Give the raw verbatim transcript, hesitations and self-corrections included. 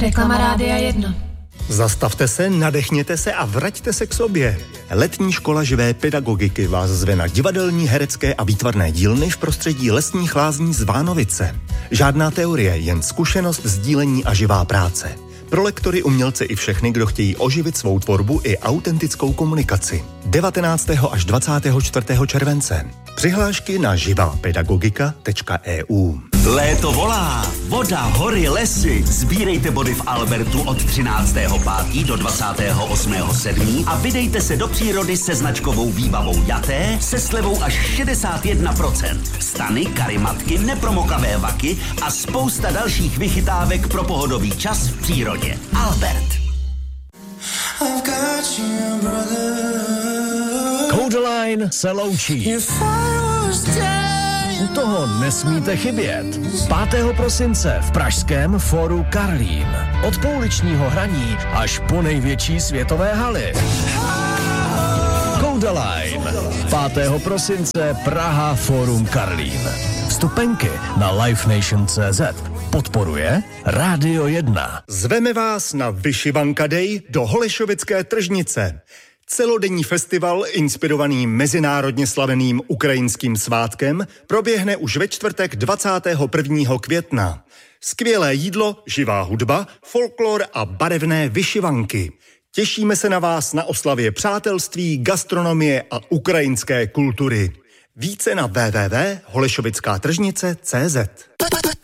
Reklama Rádia jedna. Zastavte se, nadechněte se a vraťte se k sobě. Letní škola živé pedagogiky vás zve na divadelní, herecké a výtvarné dílny v prostředí lesních lázní z Vánovice. Žádná teorie, jen zkušenost, sdílení a živá práce. Pro lektory, umělce i všechny, kdo chtějí oživit svou tvorbu i autentickou komunikaci. devatenáctého až dvacátého čtvrtého července. Přihlášky na živá pedagogika tečka e u. Léto volá. Voda, hory, lesy. Sbírejte body v Albertu od třináctého pátého do dvacátého osmého sedmého a vydejte se do přírody se značkovou výbavou Jaté se slevou až šedesát jedna procent. Stany, karimatky, nepromokavé vaky a spousta dalších vychytávek pro pohodový čas v přírodě. Albert. Codeline se loučí. U toho nesmíte chybět. pátého prosince v pražském Fóru Karlín. Od pouličního hraní až po největší světové haly. Codeline. pátého prosince Praha Fórum Karlín. Vstupenky na livenation tečka cé zet. Podporuje Rádio jedna. Zveme vás na Vyšivanka Day do Holešovické tržnice. Celodenní festival inspirovaný mezinárodně slaveným ukrajinským svátkem proběhne už ve čtvrtek dvacátého prvního května. Skvělé jídlo, živá hudba, folklor a barevné vyšivanky. Těšíme se na vás na oslavě přátelství, gastronomie a ukrajinské kultury. Více na w w w tečka holešovická tržnice tečka cé zet.